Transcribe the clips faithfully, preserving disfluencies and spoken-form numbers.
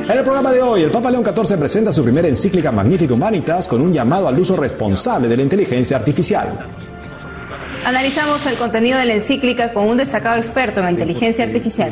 En el programa de hoy, el Papa León catorce presenta su primera encíclica Magnificat Humanitas con un llamado al uso responsable de la inteligencia artificial. Analizamos el contenido de la encíclica con un destacado experto en la inteligencia artificial.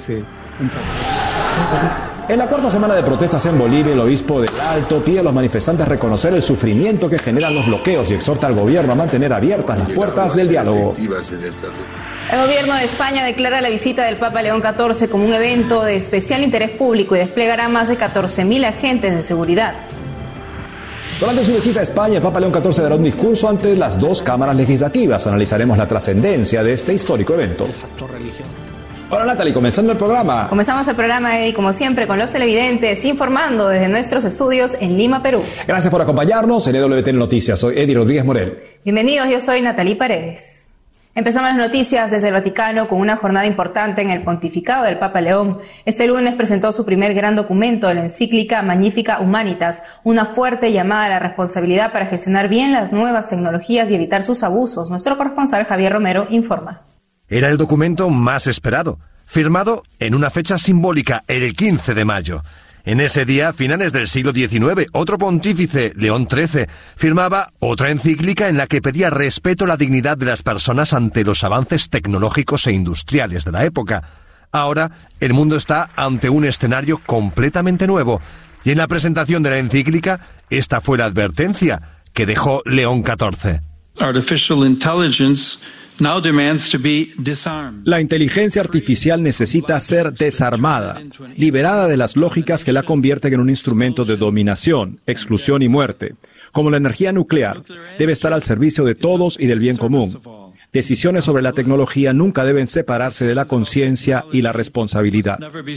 En la cuarta semana de protestas en Bolivia, el obispo del Alto pide a los manifestantes reconocer el sufrimiento que generan los bloqueos y exhorta al gobierno a mantener abiertas las puertas del diálogo. El gobierno de España declara la visita del Papa León catorce como un evento de especial interés público y desplegará más de catorce mil agentes de seguridad. Durante su visita a España, el Papa León catorce dará un discurso ante las dos cámaras legislativas. Analizaremos la trascendencia de este histórico evento. Hola Natalie, comenzando el programa. Comenzamos el programa y como siempre con los televidentes informando desde nuestros estudios en Lima, Perú. Gracias por acompañarnos en E W T N Noticias. Soy Eddie Rodríguez Morel. Bienvenidos, yo soy Natalie Paredes. Empezamos las noticias desde el Vaticano con una jornada importante en el pontificado del Papa León. Este lunes presentó su primer gran documento, la encíclica Magnificat Humanitas, una fuerte llamada a la responsabilidad para gestionar bien las nuevas tecnologías y evitar sus abusos. Nuestro corresponsal Javier Romero informa. Era el documento más esperado, firmado en una fecha simbólica, el quince de mayo. En ese día, a finales del siglo diecinueve, otro pontífice, León trece, firmaba otra encíclica en la que pedía respeto a la dignidad de las personas ante los avances tecnológicos e industriales de la época. Ahora, el mundo está ante un escenario completamente nuevo, y en la presentación de la encíclica, esta fue la advertencia que dejó León catorce. Artificial intelligence now demands to be disarmed. La inteligencia artificial necesita ser desarmada, liberada de las lógicas que la convierten en un instrumento de dominación, exclusión y muerte. Como la energía nuclear, debe estar al servicio de todos y del bien común. Decisiones sobre la tecnología nunca deben separarse de la conciencia y la responsabilidad.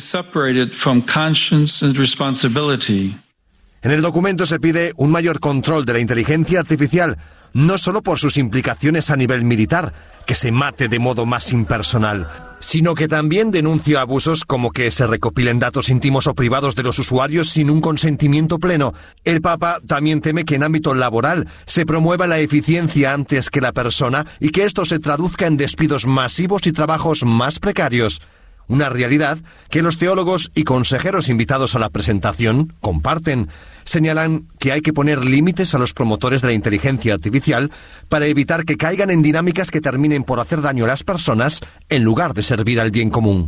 En el documento se pide un mayor control de la inteligencia artificial, no solo por sus implicaciones a nivel militar, que se mate de modo más impersonal, sino que también denuncia abusos como que se recopilen datos íntimos o privados de los usuarios sin un consentimiento pleno. El Papa también teme que en ámbito laboral se promueva la eficiencia antes que la persona y que esto se traduzca en despidos masivos y trabajos más precarios. Una realidad que los teólogos y consejeros invitados a la presentación comparten. Señalan que hay que poner límites a los promotores de la inteligencia artificial para evitar que caigan en dinámicas que terminen por hacer daño a las personas en lugar de servir al bien común.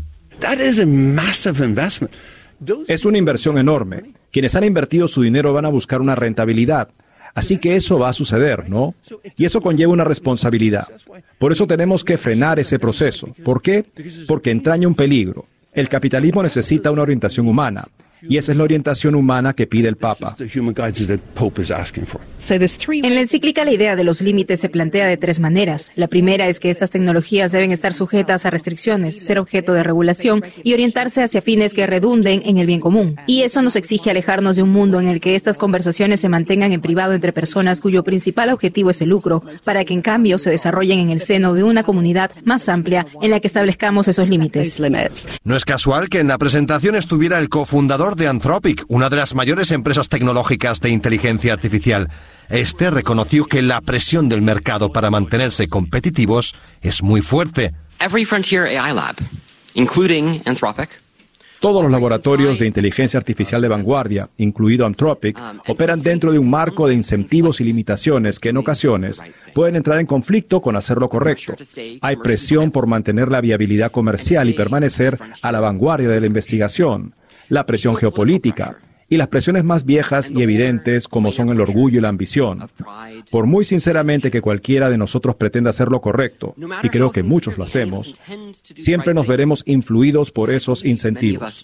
Es una inversión enorme. Quienes han invertido su dinero van a buscar una rentabilidad. Así que eso va a suceder, ¿no? Y eso conlleva una responsabilidad. Por eso tenemos que frenar ese proceso. ¿Por qué? Porque entraña un peligro. El capitalismo necesita una orientación humana. Y esa es la orientación humana que pide el Papa. En la encíclica la idea de los límites se plantea de tres maneras. La primera es que estas tecnologías deben estar sujetas a restricciones, ser objeto de regulación y orientarse hacia fines que redunden en el bien común. Y eso nos exige alejarnos de un mundo en el que estas conversaciones se mantengan en privado entre personas cuyo principal objetivo es el lucro, para que en cambio se desarrollen en el seno de una comunidad más amplia en la que establezcamos esos límites. No es casual que en la presentación estuviera el cofundador de Anthropic, una de las mayores empresas tecnológicas de inteligencia artificial. Este reconoció que la presión del mercado para mantenerse competitivos es muy fuerte. Every frontier A I lab, including Anthropic, Todos los laboratorios de inteligencia artificial de vanguardia, incluido Anthropic, operan dentro de un marco de incentivos y limitaciones que en ocasiones pueden entrar en conflicto con hacer lo correcto. Hay presión por mantener la viabilidad comercial y permanecer a la vanguardia de la investigación, la presión geopolítica y las presiones más viejas y evidentes como son el orgullo y la ambición. Por muy sinceramente que cualquiera de nosotros pretenda hacer lo correcto, y creo que muchos lo hacemos, siempre nos veremos influidos por esos incentivos.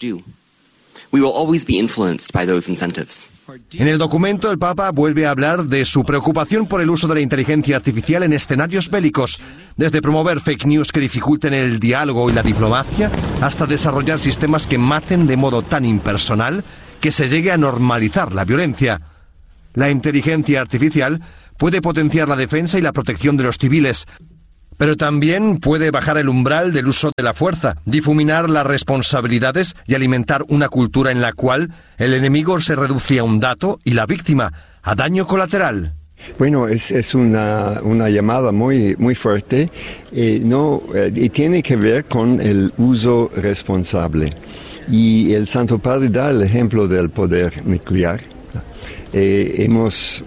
En el documento, el Papa vuelve a hablar de su preocupación por el uso de la inteligencia artificial en escenarios bélicos, desde promover fake news que dificulten el diálogo y la diplomacia, hasta desarrollar sistemas que maten de modo tan impersonal que se llegue a normalizar la violencia. La inteligencia artificial puede potenciar la defensa y la protección de los civiles, pero también puede bajar el umbral del uso de la fuerza, difuminar las responsabilidades y alimentar una cultura en la cual el enemigo se reduce a un dato y la víctima a daño colateral. Bueno, es, es una, una llamada muy, muy fuerte eh, no, eh, y tiene que ver con el uso responsable. Y el Santo Padre da el ejemplo del poder nuclear. Eh, hemos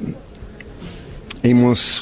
hemos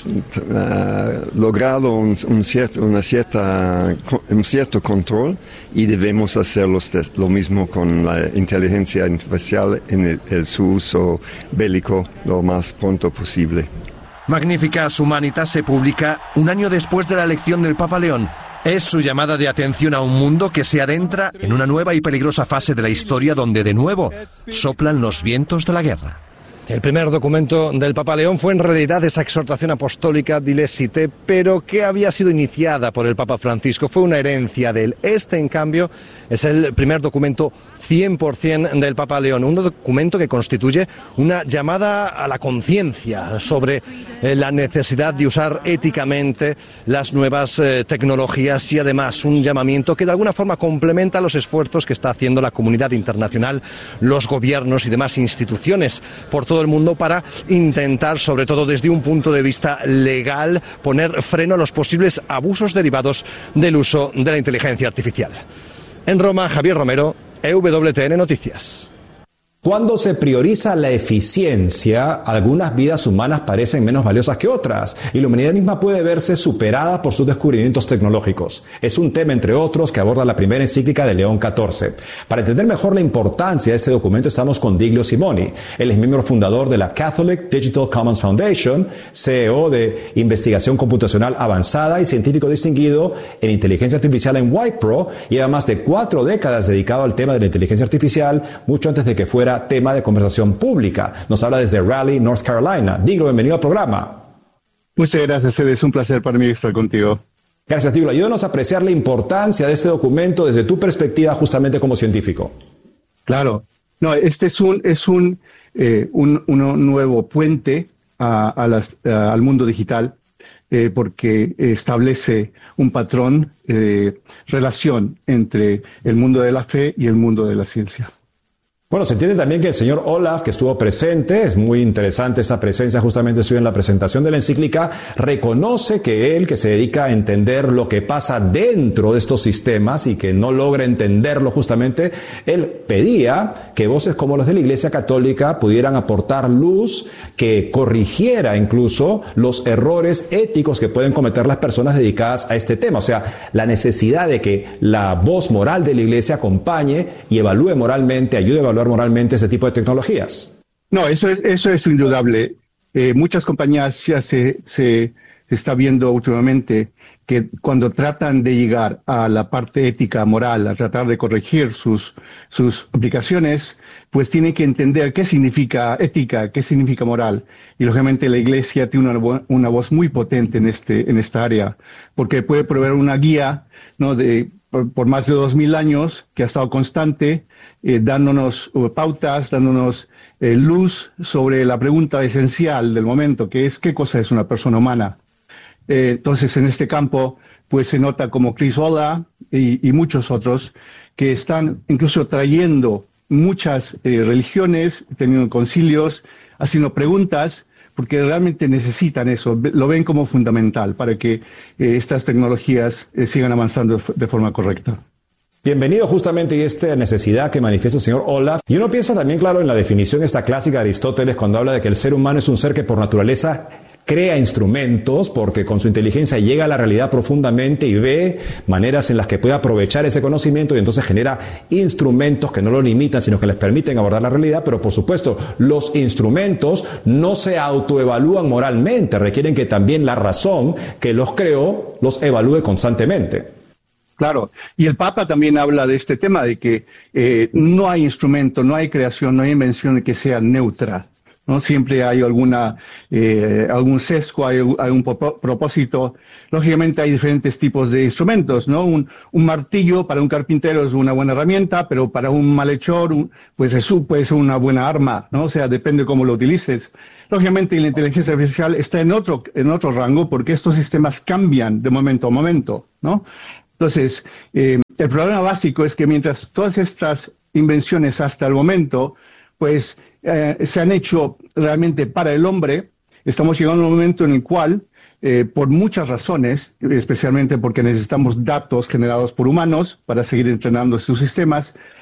uh, logrado un, un, cierto, una cierta, un cierto control y debemos hacer los test, lo mismo con la inteligencia artificial en el, el, su uso bélico lo más pronto posible. Magnificas Humanitas se publica un año después de la elección del Papa León. Es su llamada de atención a un mundo que se adentra en una nueva y peligrosa fase de la historia donde de nuevo soplan los vientos de la guerra. El primer documento del Papa León fue en realidad esa exhortación apostólica Dilexite, pero que había sido iniciada por el Papa Francisco. Fue una herencia de él. Este, en cambio, es el primer documento cien por ciento del Papa León, un documento que constituye una llamada a la conciencia sobre eh, la necesidad de usar éticamente las nuevas eh, tecnologías y además un llamamiento que de alguna forma complementa los esfuerzos que está haciendo la comunidad internacional, los gobiernos y demás instituciones por todo el mundo para intentar, sobre todo desde un punto de vista legal, poner freno a los posibles abusos derivados del uso de la inteligencia artificial. En Roma, Javier Romero, E W T N Noticias. Cuando se prioriza la eficiencia, algunas vidas humanas parecen menos valiosas que otras, y la humanidad misma puede verse superada por sus descubrimientos tecnológicos. Es un tema, entre otros, que aborda la primera encíclica de León catorce. Para entender mejor la importancia de este documento, estamos con Diglio Simoni. Él es miembro fundador de la Catholic Digital Commons Foundation, C E O de Investigación Computacional Avanzada y científico distinguido en inteligencia artificial en Wipro. Lleva más de cuatro décadas dedicado al tema de la inteligencia artificial, mucho antes de que fuera tema de conversación pública. Nos habla desde Raleigh, North Carolina. Diglio, bienvenido al programa. Muchas gracias, Ed. Es un placer para mí estar contigo. Gracias, Diglio. Ayúdanos a apreciar la importancia de este documento desde tu perspectiva justamente como científico. Claro. No, este es un, es un, eh, un, un nuevo puente a, a las, a, al mundo digital eh, porque establece un patrón de relación entre el mundo de la fe y el mundo de la ciencia. Bueno, se entiende también que el señor Olaf, que estuvo presente, es muy interesante esta presencia justamente suya en la presentación de la encíclica, reconoce que él, que se dedica a entender lo que pasa dentro de estos sistemas y que no logra entenderlo justamente, él pedía que voces como las de la Iglesia Católica pudieran aportar luz, que corrigiera incluso los errores éticos que pueden cometer las personas dedicadas a este tema. O sea, la necesidad de que la voz moral de la Iglesia acompañe y evalúe moralmente, ayude a evaluar moralmente ese tipo de tecnologías. No, eso es, eso es indudable. Eh, muchas compañías ya se, se está viendo últimamente que cuando tratan de llegar a la parte ética, moral, a tratar de corregir sus, sus aplicaciones, pues tienen que entender qué significa ética, qué significa moral. Y lógicamente la Iglesia tiene una, una voz muy potente en, este, en esta área, porque puede proveer una guía, ¿no?, de por, por más de dos mil años, que ha estado constante, eh, dándonos uh, pautas, dándonos eh, luz sobre la pregunta esencial del momento, que es ¿qué cosa es una persona humana? Eh, entonces, en este campo, pues se nota como Chris Olah y, y muchos otros que están incluso trayendo muchas eh, religiones, teniendo concilios, haciendo preguntas, porque realmente necesitan eso, lo ven como fundamental para que eh, estas tecnologías eh, sigan avanzando de forma correcta. Bienvenido justamente a esta necesidad que manifiesta el señor Olaf. Y uno piensa también, claro, en la definición esta clásica de Aristóteles cuando habla de que el ser humano es un ser que por naturaleza crea instrumentos porque con su inteligencia llega a la realidad profundamente y ve maneras en las que puede aprovechar ese conocimiento y entonces genera instrumentos que no lo limitan sino que les permiten abordar la realidad, pero por supuesto los instrumentos no se autoevalúan moralmente, requieren que también la razón que los creó los evalúe constantemente. Claro, y el Papa también habla de este tema de que eh, no hay instrumento, no hay creación, no hay invención que sea neutra. ¿No? Siempre hay alguna, eh, algún sesgo, hay algún propósito. Lógicamente hay diferentes tipos de instrumentos, ¿no? Un, un martillo para un carpintero es una buena herramienta, pero para un malhechor, un, pues eso puede ser una buena arma, ¿no? O sea, depende cómo lo utilices. Lógicamente la inteligencia artificial está en otro, en otro rango porque estos sistemas cambian de momento a momento, ¿no? Entonces, eh, el problema básico es que mientras todas estas invenciones hasta el momento, pues, Eh, se han hecho realmente para el hombre, estamos llegando a un momento en el cual, eh, por muchas razones, especialmente porque necesitamos datos generados por humanos para seguir entrenando estos sistemas,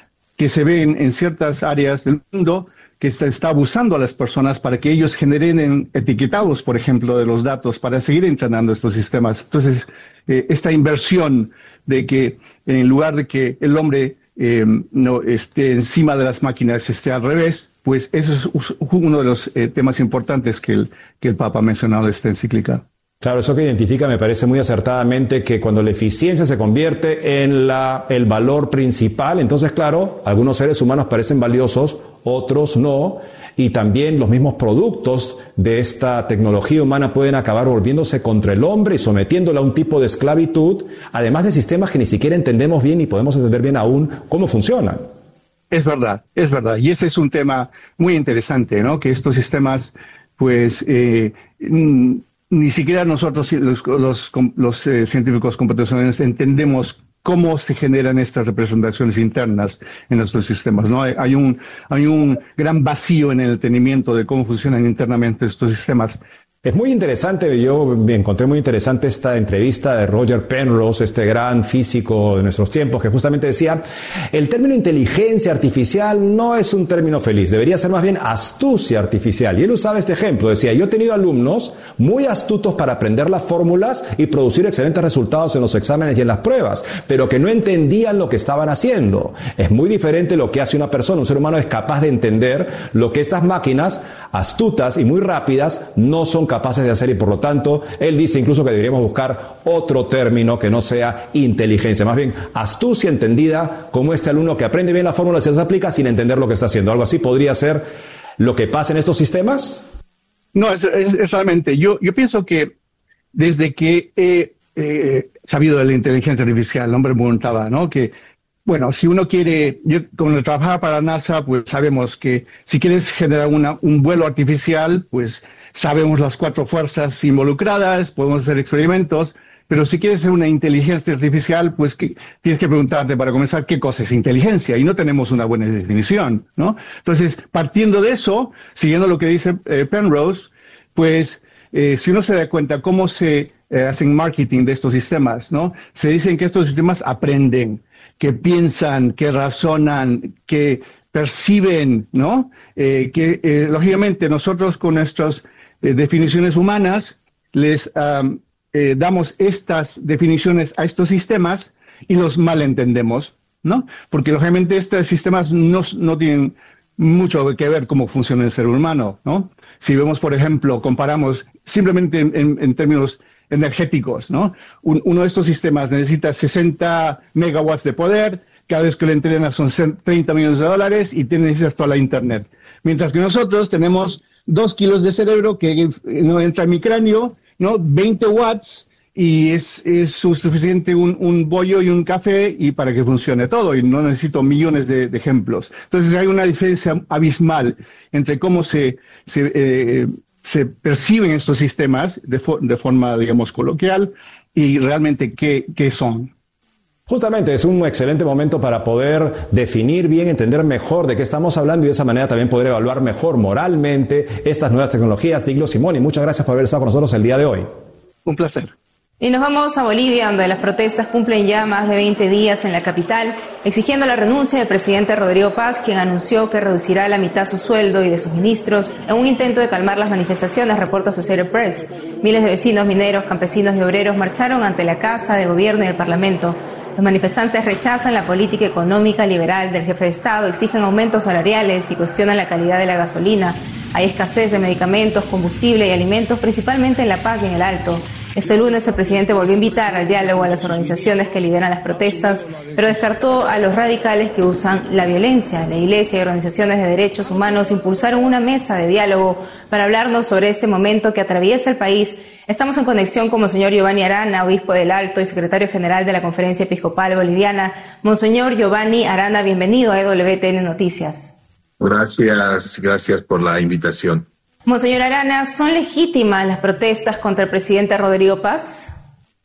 que se ven en ciertas áreas del mundo que está, está abusando a las personas para que ellos generen etiquetados, por ejemplo, de los datos para seguir entrenando estos sistemas. Entonces, eh, esta inversión de que en lugar de que el hombre eh, no esté encima de las máquinas, esté al revés, pues eso es uno de los eh, temas importantes que el, que el Papa ha mencionado en esta encíclica. Claro, eso que identifica me parece muy acertadamente que cuando la eficiencia se convierte en la, el valor principal, entonces claro, algunos seres humanos parecen valiosos, otros no, y también los mismos productos de esta tecnología humana pueden acabar volviéndose contra el hombre y sometiéndolo a un tipo de esclavitud, además de sistemas que ni siquiera entendemos bien ni podemos entender bien aún cómo funcionan. Es verdad, es verdad, y ese es un tema muy interesante, ¿no? Que estos sistemas, pues, eh, mm, ni siquiera nosotros, los, los, los eh, científicos computacionales, entendemos cómo se generan estas representaciones internas en nuestros sistemas, ¿no? Hay, hay, un, hay un gran vacío en el entendimiento de cómo funcionan internamente estos sistemas. Es muy interesante, yo encontré muy interesante esta entrevista de Roger Penrose, este gran físico de nuestros tiempos, que justamente decía, el término inteligencia artificial no es un término feliz, debería ser más bien astucia artificial. Y él usaba este ejemplo, decía, yo he tenido alumnos muy astutos para aprender las fórmulas y producir excelentes resultados en los exámenes y en las pruebas, pero que no entendían lo que estaban haciendo. Es muy diferente lo que hace una persona, un ser humano es capaz de entender lo que estas máquinas astutas y muy rápidas no son capaces de hacer, y por lo tanto él dice incluso que deberíamos buscar otro término que no sea inteligencia, más bien astucia entendida como este alumno que aprende bien la fórmula y se las aplica sin entender lo que está haciendo. ¿Algo así podría ser lo que pasa en estos sistemas? No, es, es, es realmente, yo, yo pienso que desde que he eh, sabido de la inteligencia artificial, el hombre me preguntaba, ¿no? Que bueno, si uno quiere, yo cuando trabajaba para NASA, pues sabemos que si quieres generar una, un vuelo artificial, pues sabemos las cuatro fuerzas involucradas, podemos hacer experimentos, pero si quieres hacer una inteligencia artificial, pues que, tienes que preguntarte para comenzar qué cosa es inteligencia, y no tenemos una buena definición, ¿no? Entonces, partiendo de eso, siguiendo lo que dice eh, Penrose, pues eh, si uno se da cuenta cómo se eh, hacen marketing de estos sistemas, ¿no? Se dicen que estos sistemas aprenden, que piensan, que razonan, que perciben, ¿no? Eh, que, eh, lógicamente, nosotros con nuestras eh, definiciones humanas les um, eh, damos estas definiciones a estos sistemas y los malentendemos, ¿no? Porque, lógicamente, estos sistemas no, no tienen mucho que ver cómo funciona el ser humano, ¿no? Si vemos, por ejemplo, comparamos simplemente en, en, en términos energéticos, ¿no? Un, uno de estos sistemas necesita sesenta megawatts de poder, cada vez que lo entrenas son treinta millones de dólares y necesitas toda la internet. Mientras que nosotros tenemos dos kilos de cerebro que no entra en mi cráneo, ¿no? veinte watts y es, es suficiente un, un bollo y un café y para que funcione todo y no necesito millones de, de ejemplos. Entonces hay una diferencia abismal entre cómo se... se eh, se perciben estos sistemas de, fo- de forma, digamos, coloquial y realmente qué, qué son. Justamente es un excelente momento para poder definir bien, entender mejor de qué estamos hablando y de esa manera también poder evaluar mejor moralmente estas nuevas tecnologías. Diglo Simoni, muchas gracias por haber estado con nosotros el día de hoy. Un placer. Y nos vamos a Bolivia, donde las protestas cumplen ya más de veinte días en la capital, exigiendo la renuncia del presidente Rodrigo Paz, quien anunció que reducirá a la mitad su sueldo y de sus ministros en un intento de calmar las manifestaciones, reporta Associated Press. Miles de vecinos, mineros, campesinos y obreros marcharon ante la Casa de Gobierno y el Parlamento. Los manifestantes rechazan la política económica liberal del jefe de Estado, exigen aumentos salariales y cuestionan la calidad de la gasolina. Hay escasez de medicamentos, combustible y alimentos, principalmente en La Paz y en el Alto. Este lunes el presidente volvió a invitar al diálogo a las organizaciones que lideran las protestas, pero descartó a los radicales que usan la violencia. La Iglesia y organizaciones de derechos humanos impulsaron una mesa de diálogo para hablarnos sobre este momento que atraviesa el país. Estamos en conexión con Monseñor Giovanni Arana, obispo del Alto y secretario general de la Conferencia Episcopal Boliviana. Monseñor Giovanni Arana, bienvenido a E W T N Noticias. Gracias, gracias por la invitación. Monseñor Arana, ¿son legítimas las protestas contra el presidente Rodrigo Paz?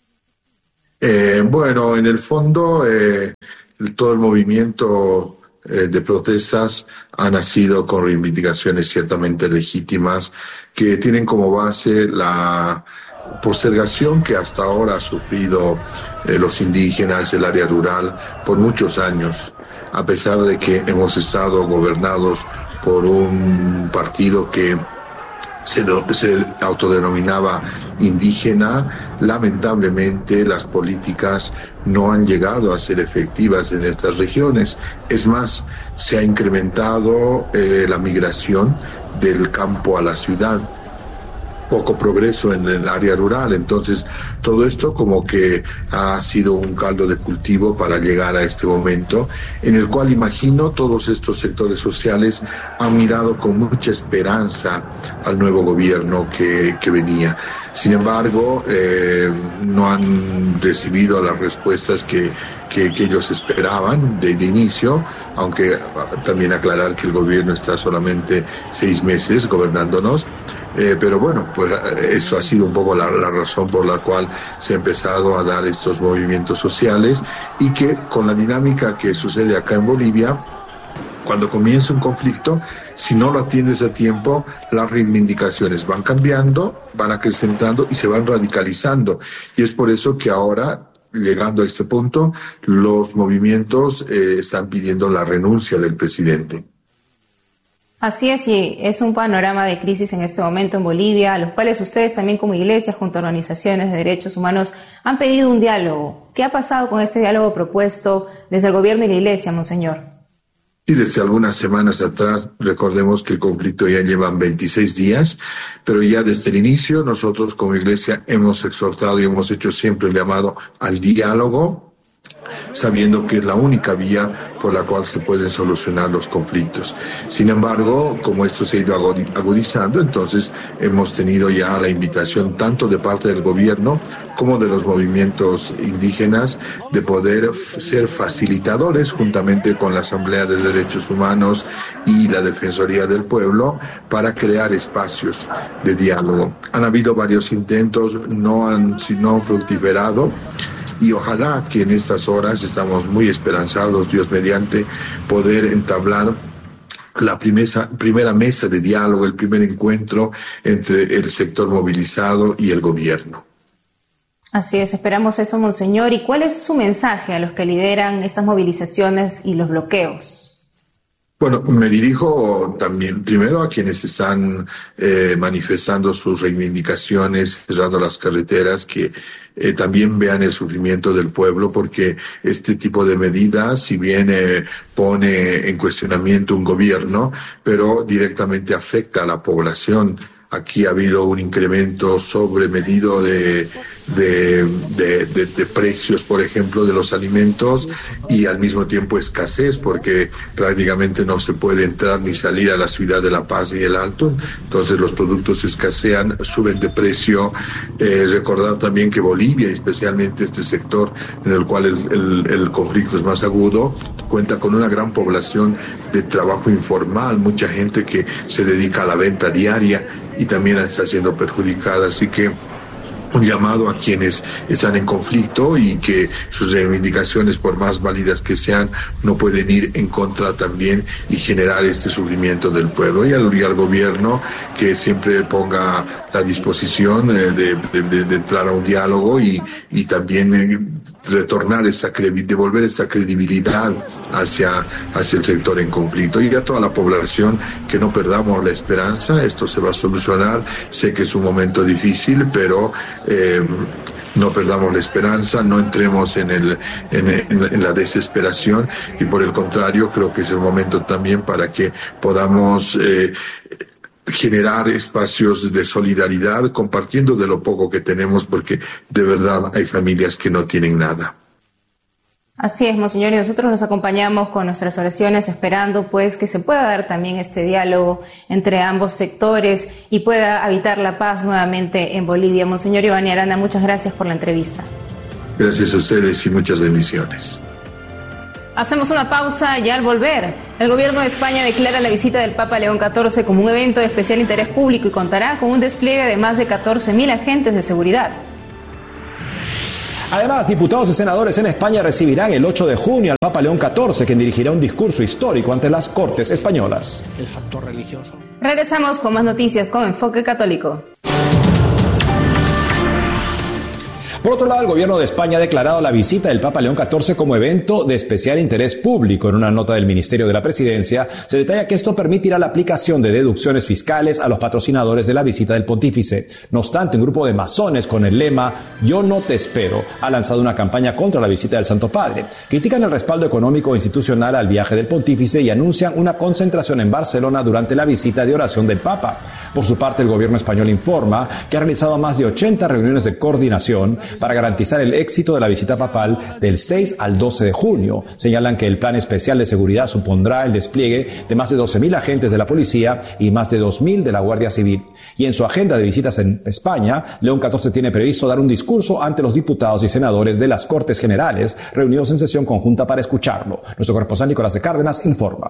Eh, bueno, en el fondo, eh, todo el movimiento eh, de protestas ha nacido con reivindicaciones ciertamente legítimas que tienen como base la postergación que hasta ahora ha sufrido eh, los indígenas del área rural por muchos años. a pesar de que hemos estado gobernados por un partido que se, se autodenominaba indígena, lamentablemente las políticas no han llegado a ser efectivas en estas regiones. Es más, se ha incrementado eh, la migración del campo a la ciudad, poco progreso en el área rural. Entonces todo esto como que ha sido un caldo de cultivo para llegar a este momento en el cual, imagino, todos estos sectores sociales han mirado con mucha esperanza al nuevo gobierno que, que venía. Sin embargo, eh, no han recibido las respuestas que Que, que ellos esperaban de, de inicio, aunque también aclarar que el gobierno está solamente seis meses gobernándonos, eh, pero bueno, pues eso ha sido un poco la, la razón por la cual se ha empezado a dar estos movimientos sociales, y que con la dinámica que sucede acá en Bolivia, cuando comienza un conflicto, si no lo atiendes a tiempo, las reivindicaciones van cambiando, van acrecentando y se van radicalizando, y es por eso que ahora, llegando a este punto, los movimientos eh, están pidiendo la renuncia del presidente. Así es, y es un panorama de crisis en este momento en Bolivia, a los cuales ustedes también como iglesia, junto a organizaciones de derechos humanos, han pedido un diálogo. ¿Qué ha pasado con este diálogo propuesto desde el gobierno y la iglesia, monseñor? Y desde algunas semanas atrás, recordemos que el conflicto ya lleva veintiséis días, pero ya desde el inicio nosotros como iglesia hemos exhortado y hemos hecho siempre el llamado al diálogo, sabiendo que es la única vía por la cual se pueden solucionar los conflictos. Sin embargo, como esto se ha ido agudizando, entonces hemos tenido ya la invitación tanto de parte del gobierno como de los movimientos indígenas de poder ser facilitadores juntamente con la Asamblea de Derechos Humanos y la Defensoría del Pueblo para crear espacios de diálogo. Han habido varios intentos, no han, no han fructiferado, y ojalá que en estas horas, estamos muy esperanzados, Dios mediante, poder entablar la primera, primera mesa de diálogo, el primer encuentro entre el sector movilizado y el gobierno. Así es, esperamos eso, monseñor. ¿Y cuál es su mensaje a los que lideran estas movilizaciones y los bloqueos? Bueno, me dirijo también primero a quienes están eh, manifestando sus reivindicaciones, cerrando las carreteras, que eh, también vean el sufrimiento del pueblo, porque este tipo de medidas, si bien eh, pone en cuestionamiento un gobierno, pero directamente afecta a la población. Aquí ha habido un incremento sobremedido de, de, de, de, de precios, por ejemplo, de los alimentos, y al mismo tiempo escasez, porque prácticamente no se puede entrar ni salir a la ciudad de La Paz y el Alto. Entonces los productos escasean, suben de precio. Eh, recordar también que Bolivia, especialmente este sector en el cual el, el, el conflicto es más agudo, cuenta con una gran población de trabajo informal, mucha gente que se dedica a la venta diaria y también está siendo perjudicada. Así que un llamado a quienes están en conflicto y que sus reivindicaciones, por más válidas que sean, no pueden ir en contra también y generar este sufrimiento del pueblo. Y al, y al gobierno que siempre ponga la disposición eh, de, de, de entrar a un diálogo y, y también eh, retornar esta devolver esta credibilidad hacia, hacia el sector en conflicto, y a toda la población que no perdamos la esperanza. Esto se va a solucionar. Sé que es un momento difícil, pero eh, no perdamos la esperanza, no entremos en, el, en, en, en la desesperación, y por el contrario, creo que es el momento también para que podamos eh, generar espacios de solidaridad, compartiendo de lo poco que tenemos, porque de verdad hay familias que no tienen nada. Así es, monseñor, y nosotros los acompañamos con nuestras oraciones, esperando pues que se pueda dar también este diálogo entre ambos sectores y pueda habitar la paz nuevamente en Bolivia. Monseñor Giovanni Arana, muchas gracias por la entrevista. Gracias a ustedes y muchas bendiciones. Hacemos una pausa y al volver, el gobierno de España declara la visita del Papa León catorce como un evento de especial interés público y contará con un despliegue de más de catorce mil agentes de seguridad. Además, diputados y senadores en España recibirán el ocho de junio al Papa León catorce, quien dirigirá un discurso histórico ante las Cortes españolas. El factor religioso. Regresamos con más noticias con Enfoque Católico. Por otro lado, el gobierno de España ha declarado la visita del Papa León catorce como evento de especial interés público. En una nota del Ministerio de la Presidencia se detalla que esto permitirá la aplicación de deducciones fiscales a los patrocinadores de la visita del pontífice. No obstante, un grupo de masones con el lema "Yo no te espero" ha lanzado una campaña contra la visita del Santo Padre. Critican el respaldo económico e institucional al viaje del pontífice y anuncian una concentración en Barcelona durante la visita de oración del Papa. Por su parte, el gobierno español informa que ha realizado más de ochenta reuniones de coordinación para garantizar el éxito de la visita papal del seis al doce de junio. Señalan que el plan especial de seguridad supondrá el despliegue de más de doce mil agentes de la policía y más de dos mil de la Guardia Civil. Y en su agenda de visitas en España, León catorce tiene previsto dar un discurso ante los diputados y senadores de las Cortes Generales, reunidos en sesión conjunta para escucharlo. Nuestro corresponsal Nicolás de Cárdenas informa.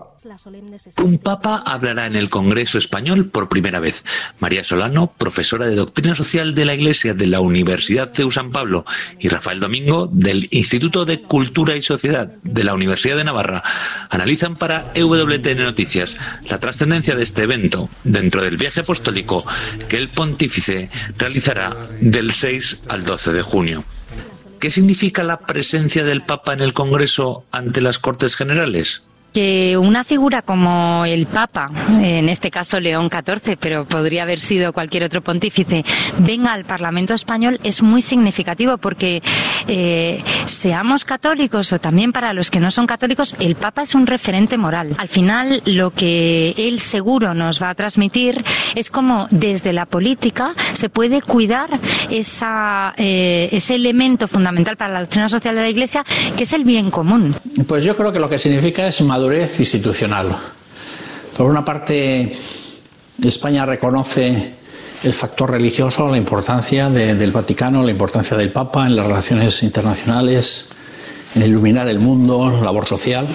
Un papa hablará en el Congreso Español por primera vez. María Solano, profesora de Doctrina Social de la Iglesia de la Universidad C E U San Pablo, y Rafael Domingo, del Instituto de Cultura y Sociedad de la Universidad de Navarra, analizan para E W T N Noticias la trascendencia de este evento dentro del viaje apostólico que el pontífice realizará del seis al doce de junio. ¿Qué significa la presencia del Papa en el Congreso ante las Cortes Generales? Que una figura como el Papa, en este caso León catorce, pero podría haber sido cualquier otro pontífice, venga al Parlamento español es muy significativo porque eh, seamos católicos o también para los que no son católicos, el Papa es un referente moral. Al final, lo que él seguro nos va a transmitir es cómo desde la política se puede cuidar esa, eh, ese elemento fundamental para la doctrina social de la Iglesia, que es el bien común. Pues yo creo que lo que significa es madurez institucional. Por una parte, España reconoce el factor religioso, la importancia de, del Vaticano, la importancia del Papa en las relaciones internacionales, en iluminar el mundo, labor social.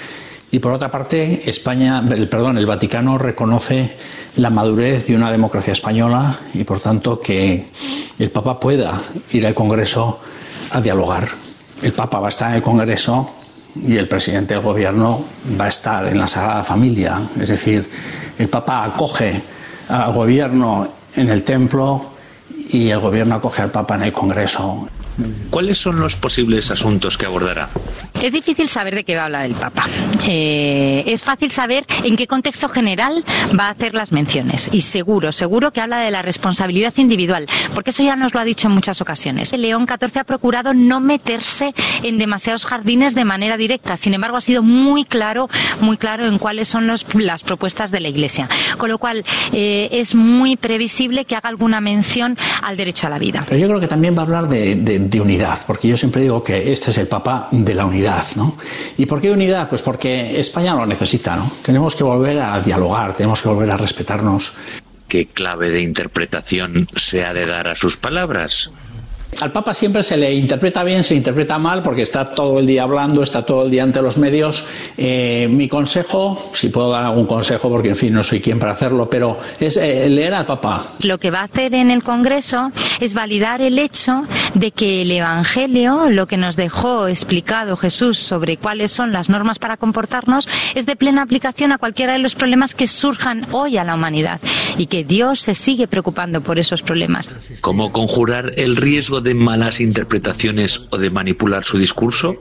Y por otra parte, España, el, perdón, el Vaticano reconoce la madurez de una democracia española y, por tanto, que el Papa pueda ir al Congreso a dialogar. El Papa va a estar en el Congreso y el presidente del gobierno va a estar en la Sagrada Familia. Es decir, el Papa acoge al gobierno en el templo y el gobierno acoge al Papa en el Congreso. ¿Cuáles son los posibles asuntos que abordará? Es difícil saber de qué va a hablar el Papa. Eh, es fácil saber en qué contexto general va a hacer las menciones. Y seguro, seguro que habla de la responsabilidad individual, porque eso ya nos lo ha dicho en muchas ocasiones. León catorce ha procurado no meterse en demasiados jardines de manera directa. Sin embargo, ha sido muy claro, muy claro en cuáles son los, las propuestas de la Iglesia. Con lo cual, eh, es muy previsible que haga alguna mención al derecho a la vida. Pero yo creo que también va a hablar de, de, de unidad, porque yo siempre digo que este es el Papa de la unidad, ¿no? ¿Y por qué unidad? Pues porque España lo necesita, ¿no? Tenemos que volver a dialogar, tenemos que volver a respetarnos. ¿Qué clave de interpretación se ha de dar a sus palabras? Al Papa siempre se le interpreta bien, se le interpreta mal, porque está todo el día hablando, está todo el día ante los medios. Eh, mi consejo, si puedo dar algún consejo, porque en fin no soy quien para hacerlo, pero es eh, leer al Papa. Lo que va a hacer en el Congreso es validar el hecho de que el Evangelio, lo que nos dejó explicado Jesús sobre cuáles son las normas para comportarnos, es de plena aplicación a cualquiera de los problemas que surjan hoy a la humanidad, y que Dios se sigue preocupando por esos problemas. ¿Cómo conjurar el riesgo de malas interpretaciones o de manipular su discurso?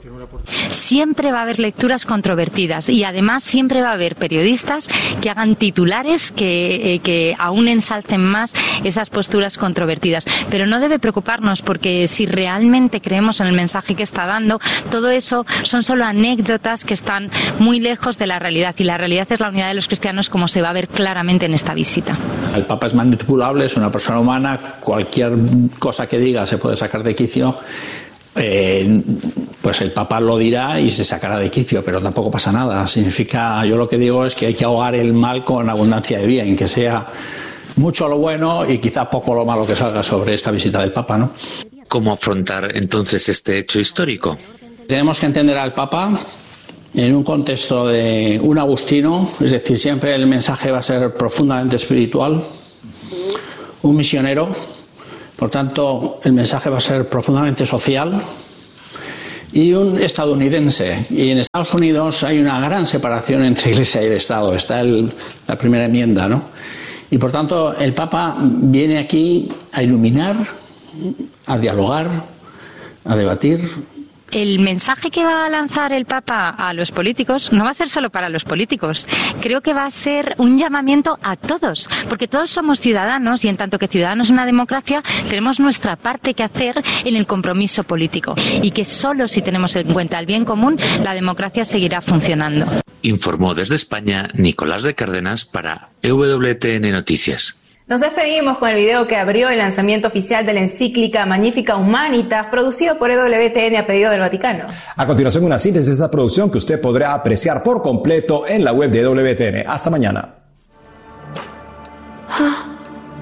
Siempre va a haber lecturas controvertidas y además siempre va a haber periodistas que hagan titulares que, eh, que aún ensalcen más esas posturas controvertidas. Pero no debe preocuparnos, porque si realmente creemos en el mensaje que está dando, todo eso son solo anécdotas que están muy lejos de la realidad, y la realidad es la unidad de los cristianos, como se va a ver claramente en esta visita. El Papa es manipulable, es una persona humana, cualquier cosa que diga se puede sacar de quicio. Eh, pues el Papa lo dirá y se sacará de quicio, pero tampoco pasa nada. Significa, yo lo que digo es que hay que ahogar el mal con abundancia de bien, que sea mucho lo bueno y quizá poco lo malo que salga sobre esta visita del Papa, ¿no? ¿Cómo afrontar entonces este hecho histórico? Tenemos que entender al Papa en un contexto de un agustino, es decir, siempre el mensaje va a ser profundamente espiritual, un misionero. Por tanto, el mensaje va a ser profundamente social, y un estadounidense. Y en Estados Unidos hay una gran separación entre Iglesia y el Estado. Está el, la primera enmienda, ¿no? Y por tanto, el Papa viene aquí a iluminar, a dialogar, a debatir. El mensaje que va a lanzar el Papa a los políticos no va a ser solo para los políticos. Creo que va a ser un llamamiento a todos, porque todos somos ciudadanos y en tanto que ciudadanos en una democracia tenemos nuestra parte que hacer en el compromiso político y que solo si tenemos en cuenta el bien común la democracia seguirá funcionando. Informó desde España Nicolás de Cárdenas para E W T N Noticias. Nos despedimos con el video que abrió el lanzamiento oficial de la encíclica Magnificat Humanitas, producido por E W T N a pedido del Vaticano. A continuación, una síntesis de esta producción que usted podrá apreciar por completo en la web de E W T N. Hasta mañana. Ah.